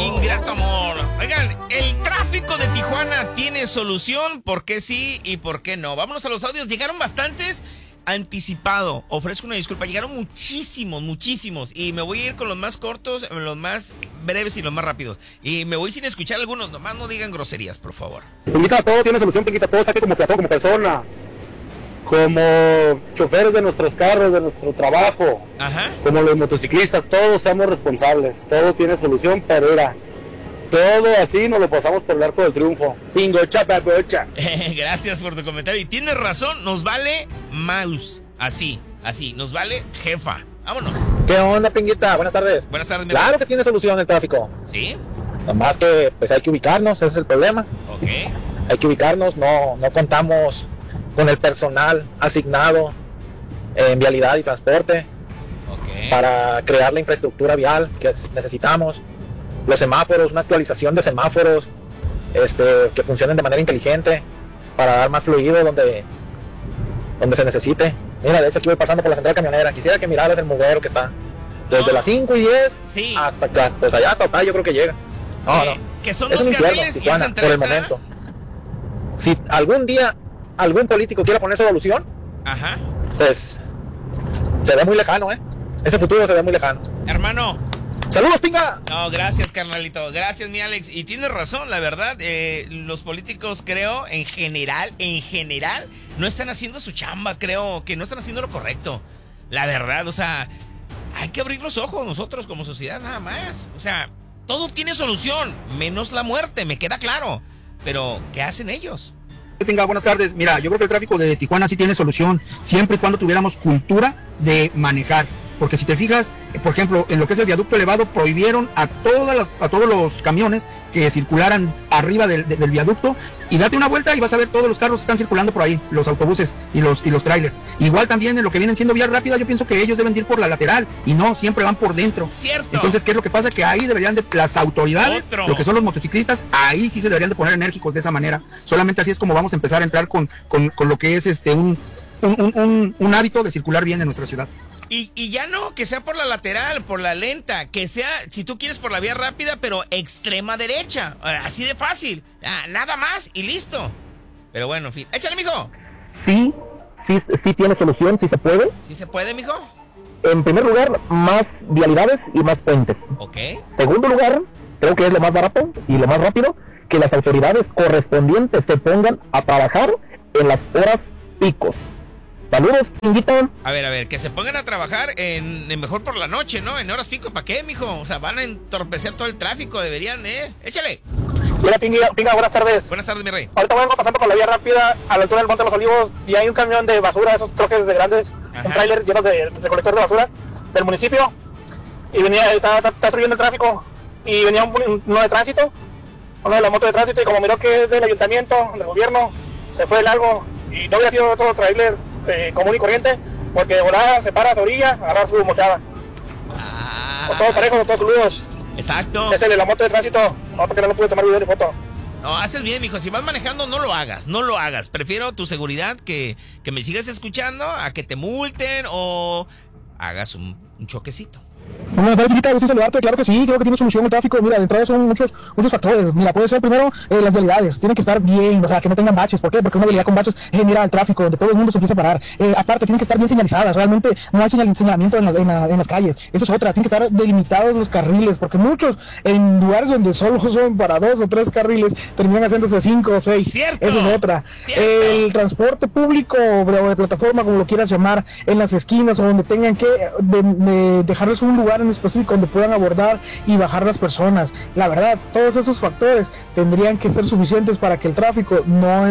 ingrato amor. Oigan, el tráfico de Tijuana tiene solución. ¿Por qué sí y por qué no? Vámonos a los audios. Llegaron bastantes. Anticipado, ofrezco una disculpa. Llegaron muchísimos. Y me voy a ir con los más cortos, los más breves y los más rápidos. Y me voy sin escuchar algunos. Nomás no digan groserías, por favor. Pinguita, todo tiene solución, Pinguita. Todo está aquí como peatón, como persona, como choferes de nuestros carros, de nuestro trabajo. Ajá. Como los motociclistas. Todos seamos responsables. Todo tiene solución, pero era todo así nos lo pasamos por el arco del triunfo. Pingo, chapa, pocha. Gracias por tu comentario. Y tienes razón, nos vale mouse. Así, nos vale jefa. Vámonos. ¿Qué onda, Pinguita? Buenas tardes. Buenas tardes. Claro que tiene solución el tráfico. ¿Sí? Nomás que pues hay que ubicarnos, ese es el problema. Ok. Hay que ubicarnos, no contamos con el personal asignado en vialidad y transporte para crear la infraestructura vial que necesitamos. Los semáforos, una actualización de semáforos que funcionen de manera inteligente para dar más fluido donde se necesite. Mira, de hecho aquí voy pasando por la central camionera. Quisiera que miraras el mugrero que está desde las 5 y 10 hasta acá, pues allá hasta acá yo creo que llega. No. Que son es dos infierno, carriles y Tijuana, por el momento. Si algún día algún político quiera poner solución, pues se ve muy lejano, ese futuro se ve muy lejano. Hermano, ¡saludos, pinga! no, gracias, carnalito. Gracias, mi Alex. Y tienes razón, la verdad. Los políticos, creo, en general, no están haciendo su chamba. Creo que no están haciendo lo correcto. La verdad, o sea, hay que abrir los ojos nosotros como sociedad, nada más. O sea, todo tiene solución, menos la muerte, me queda claro. Pero, ¿qué hacen ellos? Pinga, buenas tardes. Mira, yo creo que el tráfico de Tijuana sí tiene solución, siempre y cuando tuviéramos cultura de manejar. Porque si te fijas, por ejemplo, en lo que es el viaducto elevado, prohibieron a todos los camiones que circularan arriba del viaducto, y date una vuelta y vas a ver todos los carros que están circulando por ahí, los autobuses y los trailers. Igual también en lo que vienen siendo vías rápidas, yo pienso que ellos deben ir por la lateral y no, siempre van por dentro. Cierto. Entonces, ¿qué es lo que pasa? Que ahí deberían las autoridades, lo que son los motociclistas, ahí sí se deberían de poner enérgicos de esa manera. Solamente así es como vamos a empezar a entrar con lo que es un hábito de circular bien en nuestra ciudad. Y ya no, que sea por la lateral, por la lenta, que sea, si tú quieres, por la vía rápida, pero extrema derecha. Así de fácil. Nada más y listo. Pero bueno, en fin. ¡Échale, mijo! Sí tiene solución, sí se puede. ¿Sí se puede, mijo? En primer lugar, más vialidades y más puentes. Ok. Segundo lugar, creo que es lo más barato y lo más rápido, que las autoridades correspondientes se pongan a trabajar en las horas picos. Saludos, Pinguita. A ver, que se pongan a trabajar en mejor por la noche, ¿no? En horas pico, ¿para qué, mijo? O sea, van a entorpecer todo el tráfico, deberían, Échale. Hola, Pinga, buenas tardes. Buenas tardes, mi rey. Ahorita vengo pasando por la vía rápida a la altura del Monte de los Olivos y hay un camión de basura, esos troques de grandes, un tráiler lleno de recolector de basura del municipio, y está destruyendo el tráfico, y venía uno de tránsito, uno de la moto de tránsito, y como miró que es del ayuntamiento, del gobierno, se fue de largo, y no hubiera sido otro tráiler común y corriente, porque de volada se para a su orilla, agarra su mochada. Con todos parejos, con todos saludos. Exacto. Es el de la moto de tránsito, no, porque no lo pude tomar video ni foto. No, haces bien, mijo. Si vas manejando, no lo hagas. Prefiero tu seguridad que me sigas escuchando a que te multen o hagas un choquecito. Buenas tardes, Pinguita, gusto saludarte. Claro que sí, creo que tiene solución el tráfico. Mira, de entrada son muchos factores. Mira, puede ser primero las vialidades, tienen que estar bien, o sea, que no tengan baches. ¿Por qué? Porque una vialidad con baches genera el tráfico, donde todo el mundo se empieza a parar. Aparte, tienen que estar bien señalizadas. Realmente no hay señalamiento en las calles. Eso es otra. Tienen que estar delimitados los carriles, porque muchos en lugares donde solo son para 2 o 3 carriles terminan haciéndose 5 o 6. ¡Cierto! Eso es otra. El transporte público o de plataforma, como lo quieras llamar, en las esquinas o donde tengan que dejarles un lugar en específico donde puedan abordar y bajar las personas. La verdad, todos esos factores tendrían que ser suficientes para que el tráfico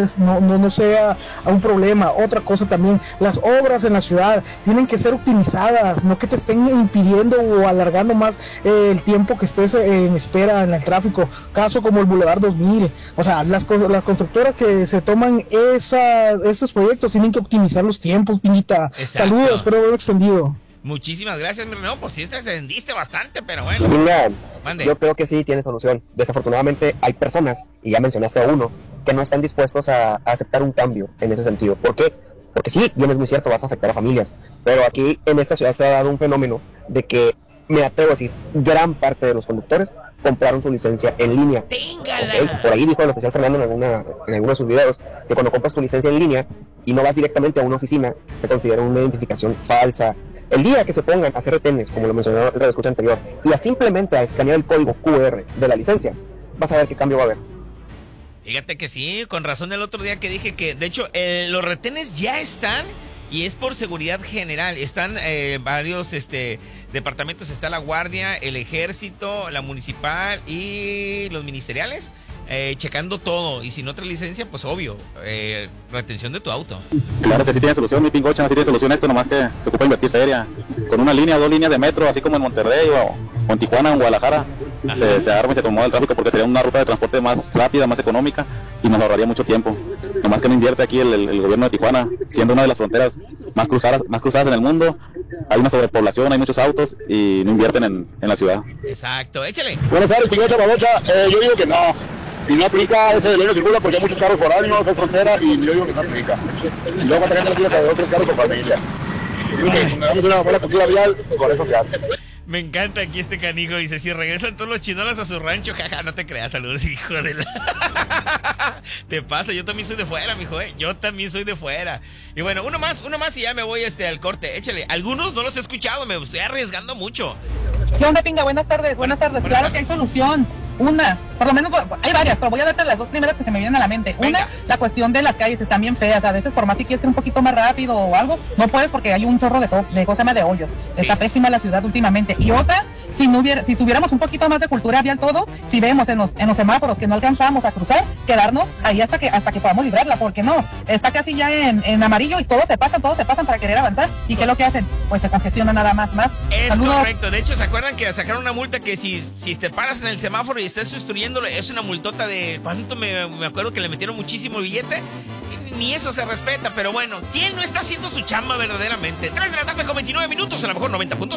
no sea un problema. Otra cosa también, las obras en la ciudad tienen que ser optimizadas, no que te estén impidiendo o alargando más el tiempo que estés en espera en el tráfico. Caso como el Boulevard 2000. O sea, las constructoras que se toman esos proyectos tienen que optimizar los tiempos, Pinguita. Exacto. Saludos, espero haberlo extendido. Muchísimas gracias, mi rey. No, pues sí te extendiste bastante, pero bueno. Pinga, Mande. yo creo que sí tiene solución. Desafortunadamente hay personas, y ya mencionaste a uno, que no están dispuestos a aceptar un cambio en ese sentido. ¿Por qué? Porque sí, bien es muy cierto, vas a afectar a familias, pero aquí en esta ciudad se ha dado un fenómeno de que, me atrevo a decir, gran parte de los conductores compraron su licencia en línea. ¡Téngala! Por ahí dijo el oficial Fernando en alguno de sus videos que cuando compras tu licencia en línea y no vas directamente a una oficina, se considera una identificación falsa. El día que se pongan a hacer retenes, como lo mencionó el radioescucha anterior, y a simplemente a escanear el código QR de la licencia, vas a ver qué cambio va a haber. Fíjate que sí, con razón el otro día que dije que, de hecho, los retenes ya están y es por seguridad general. Están varios departamentos, está la Guardia, el Ejército, la Municipal y los ministeriales. Checando todo, y si no traes licencia, pues obvio, retención de tu auto. Claro que sí tiene solución, mi pingocha, sí tiene solución esto, nomás que se ocupa invertir feria. Con una línea, 2 líneas de metro, así como en Monterrey o en Tijuana o en Guadalajara, se arma y se acomoda el tráfico porque sería una ruta de transporte más rápida, más económica y nos ahorraría mucho tiempo. Nomás que no invierte aquí el gobierno de Tijuana, siendo una de las fronteras más cruzadas en el mundo. Hay una sobrepoblación, hay muchos autos y no invierten en la ciudad. Exacto, échale. Buenas tardes, pingocha, babocha. Yo digo que no. Y no aplica ese de ley no circula porque hay muchos carros foráneos, hay frontera y yo digo que no aplica. Y luego cuando gente le de otros carros con familia. Cuando damos una buena cultura vial, con eso se hace. Me encanta aquí este canijo, dice, si regresan todos los chinolas a su rancho, jaja, no te creas, saludos, hijo de la... Te pasa, yo también soy de fuera, mijo, yo también soy de fuera. Y bueno, uno más y ya me voy al corte, échale. Algunos no los he escuchado, me estoy arriesgando mucho. ¿Qué onda, pinga? Buenas tardes. Claro que hay solución. Una, por lo menos hay varias, pero voy a darte las 2 primeras que se me vienen a la mente. Venga. Una, la cuestión de las calles están bien feas. A veces por más que quieres ir un poquito más rápido o algo, no puedes porque hay un chorro de hoyos. Sí. Está pésima la ciudad últimamente. Y otra, si tuviéramos un poquito más de cultura vial todos, si vemos en los semáforos que no alcanzamos a cruzar, quedarnos ahí hasta que podamos librarla, porque no, está casi ya en amarillo y todos se pasan para querer avanzar. ¿Y qué es lo que hacen? Pues se congestiona nada más. Es Saludos. Correcto, de hecho, ¿se acuerdan que sacaron una multa que si te paras en el semáforo y estás obstruyéndolo, es una multota de ¿cuánto? Me acuerdo que le metieron muchísimo billete. Ni eso se respeta, pero bueno, ¿quién no está haciendo su chamba verdaderamente? 3 de la tarde con 29 minutos, a lo mejor 90.5.